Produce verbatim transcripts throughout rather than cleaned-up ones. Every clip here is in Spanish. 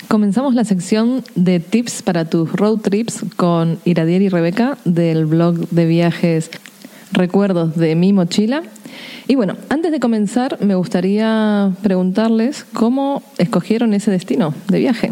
Comenzamos la sección de tips para tus road trips con Iradier y Rebeca del blog de viajes Recuerdos de mi mochila. Y bueno, antes de comenzar me gustaría preguntarles cómo escogieron ese destino de viaje.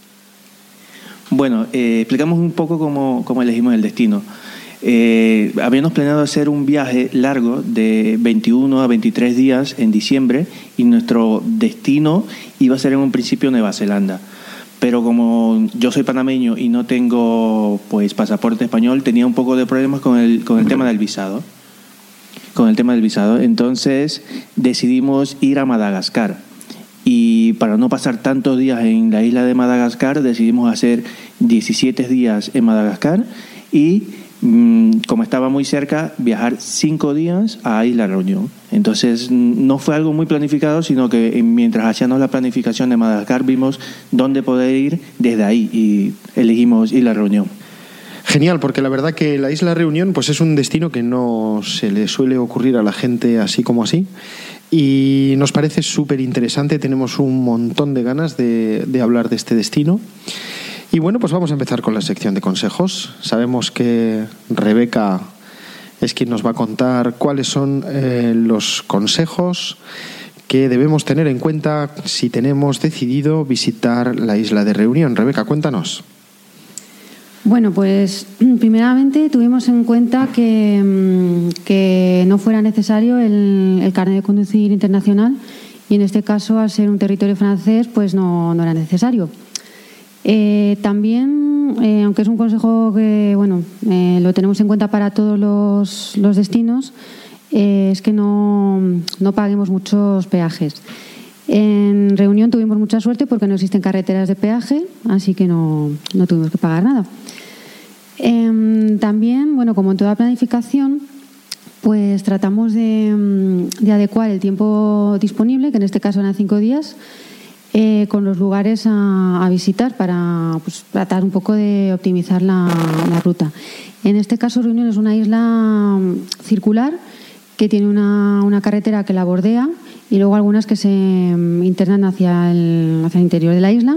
Bueno, eh, explicamos un poco cómo, cómo elegimos el destino. Eh, habíamos planeado hacer un viaje largo de veintiuno a veintitrés días en diciembre y nuestro destino iba a ser en un principio Nueva Zelanda. Pero como yo soy panameño y no tengo pues pasaporte español, tenía un poco de problemas con el, con el tema del visado. Con el tema del visado. Entonces decidimos ir a Madagascar. Y para no pasar tantos días en la isla de Madagascar, decidimos hacer diecisiete días en Madagascar y, mmm, como estaba muy cerca, viajar cinco días a Isla Reunión. Entonces no fue algo muy planificado, sino que mientras hacíamos la planificación de Madagascar vimos dónde poder ir desde ahí y elegimos Isla Reunión. Genial, porque la verdad que la Isla Reunión pues es un destino que no se le suele ocurrir a la gente así como así. Y nos parece súper interesante, tenemos un montón de ganas de, de hablar de este destino. Y bueno, pues vamos a empezar con la sección de consejos. Sabemos que Rebeca es quien nos va a contar cuáles son eh, los consejos que debemos tener en cuenta si tenemos decidido visitar la isla de Reunión. Rebeca, cuéntanos. Bueno, pues primeramente tuvimos en cuenta que, que no fuera necesario el, el carnet de conducir internacional y en este caso, al ser un territorio francés, pues no, no era necesario. Eh, también, eh, aunque es un consejo que bueno eh, lo tenemos en cuenta para todos los, los destinos, eh, es que no, no paguemos muchos peajes. En Reunión tuvimos mucha suerte porque no existen carreteras de peaje, así que no, no tuvimos que pagar nada. Eh, también, bueno, como en toda planificación, pues tratamos de, de adecuar el tiempo disponible, que en este caso eran cinco días, eh, con los lugares a, a visitar para pues, tratar un poco de optimizar la, la ruta. En este caso, Reunión es una isla circular que tiene una, una carretera que la bordea y luego algunas que se internan hacia el, hacia el interior de la isla.